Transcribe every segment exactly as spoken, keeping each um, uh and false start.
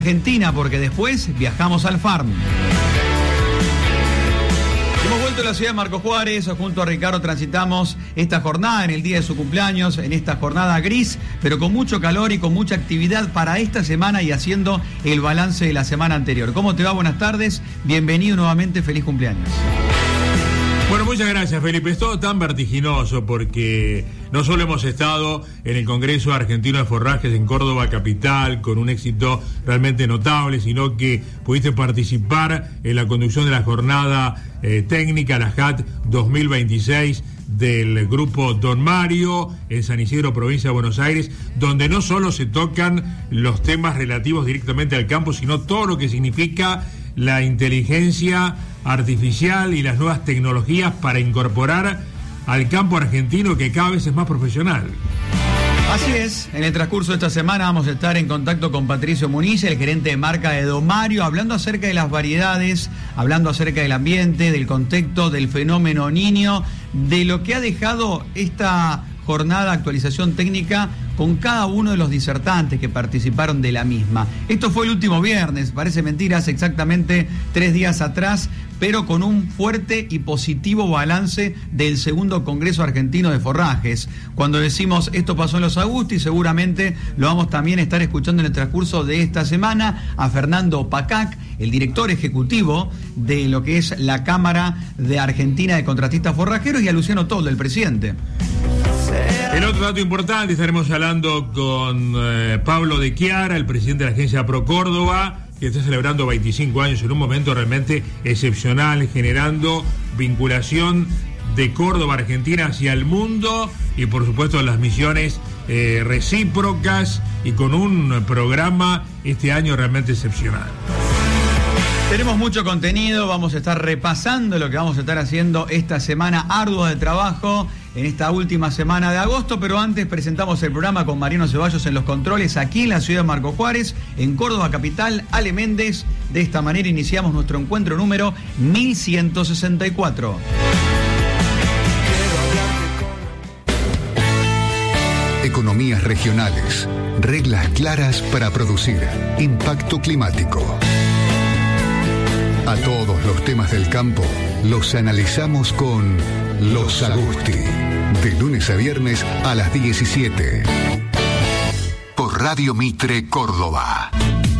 Argentina, porque después viajamos al Farm. Hemos vuelto a la ciudad de Marcos Juárez, junto a Ricardo transitamos esta jornada en el día de su cumpleaños, en esta jornada gris, pero con mucho calor y con mucha actividad para esta semana y haciendo el balance de la semana anterior. ¿Cómo te va? Buenas tardes, bienvenido nuevamente, feliz cumpleaños. Bueno, muchas gracias, Felipe. Es todo tan vertiginoso porque no solo hemos estado en el Congreso Argentino de Forrajes en Córdoba capital con un éxito realmente notable, sino que pudiste participar en la conducción de la jornada eh, técnica, la H A T dos mil veintiséis del grupo Don Mario en San Isidro, provincia de Buenos Aires, donde no solo se tocan los temas relativos directamente al campo, sino todo lo que significa la inteligencia artificial y las nuevas tecnologías para incorporar al campo argentino, que cada vez es más profesional. Así es, en el transcurso de esta semana vamos a estar en contacto con Patricio Muniz, el gerente de marca de Don Mario, hablando acerca de las variedades, hablando acerca del ambiente, del contexto, del fenómeno niño, de lo que ha dejado esta jornada de actualización técnica con cada uno de los disertantes que participaron de la misma. Esto fue el último viernes, parece mentira, hace exactamente tres días atrás, pero con un fuerte y positivo balance del segundo Congreso Argentino de Forrajes. Cuando decimos esto pasó en Los Agusti, seguramente lo vamos también a estar escuchando en el transcurso de esta semana a Fernando Pacac, el director ejecutivo de lo que es la Cámara de Argentina de Contratistas Forrajeros, y a Luciano Toldo, el presidente. El otro dato importante, estaremos hablando con eh, Pablo de Chiara, el presidente de la agencia Pro Córdoba, que está celebrando veinticinco años en un momento realmente excepcional, generando vinculación de Córdoba, Argentina, hacia el mundo y por supuesto las misiones eh, recíprocas, y con un programa este año realmente excepcional. Tenemos mucho contenido, vamos a estar repasando lo que vamos a estar haciendo esta semana ardua de trabajo en esta última semana de agosto, pero antes presentamos el programa con Mariano Ceballos en los controles aquí en la ciudad de Marcos Juárez, en Córdoba capital, Ale Méndez. De esta manera iniciamos nuestro encuentro número mil ciento sesenta y cuatro. Economías regionales, reglas claras para producir, impacto climático. A todos los temas del campo los analizamos con Los Agusti, de lunes a viernes a las diecisiete. Por Radio Mitre Córdoba.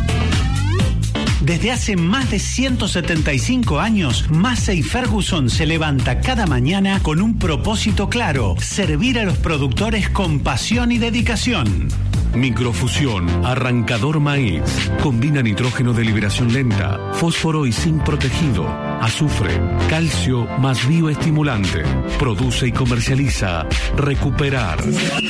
Desde hace más de ciento setenta y cinco años, Massey Ferguson se levanta cada mañana con un propósito claro: servir a los productores con pasión y dedicación. Microfusión, arrancador maíz. Combina nitrógeno de liberación lenta, fósforo y zinc protegido, azufre, calcio más bioestimulante. Produce y comercializa Recuperar.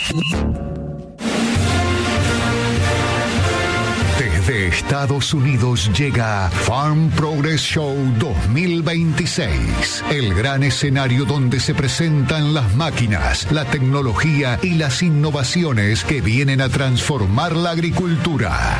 Desde Estados Unidos llega Farm Progress Show dos mil veintiséis, el gran escenario donde se presentan las máquinas, la tecnología y las innovaciones que vienen a transformar la agricultura.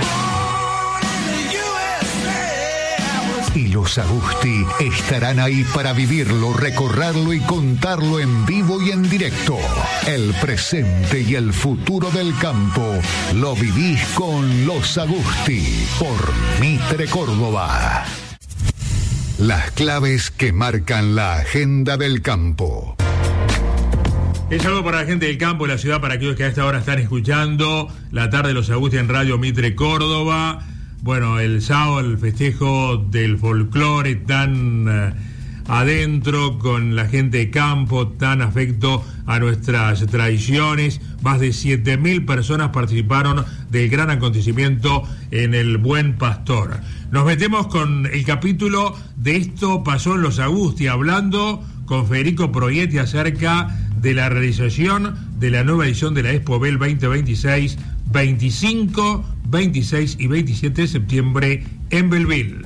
Y los Agusti estarán ahí para vivirlo, recorrerlo y contarlo en vivo y en directo. El presente y el futuro del campo lo vivís con los Agusti por Mitre Córdoba. Las claves que marcan la agenda del campo. Un saludo para la gente del campo de la ciudad, para aquellos que a esta hora están escuchando la tarde de los Agusti en Radio Mitre Córdoba. Bueno, el sábado, el festejo del folclore tan uh, adentro, con la gente de campo, tan afecto a nuestras tradiciones. Más de siete mil personas participaron del gran acontecimiento en el Buen Pastor. Nos metemos con el capítulo de Esto pasó en Los Agusti, hablando con Federico Proietti acerca de la realización de la nueva edición de la Expo Bell veinte veintiséis, veinticinco, veintiséis y veintisiete de septiembre en Belleville.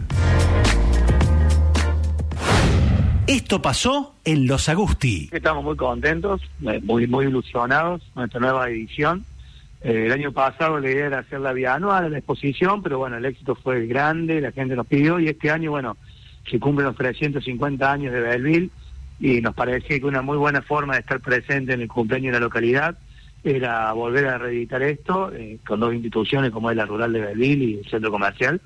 Esto pasó en Los Agusti. Estamos muy contentos, muy muy ilusionados con esta nueva edición. Eh, el año pasado la idea era hacerla bianual, la exposición, pero bueno, el éxito fue grande, la gente nos pidió, y este año, bueno, se cumplen los trescientos cincuenta años de Belleville, y nos parecía que una muy buena forma de estar presente en el cumpleaños de la localidad era volver a reeditar esto eh, con dos instituciones como es la Rural de Belville y el Centro Comercial.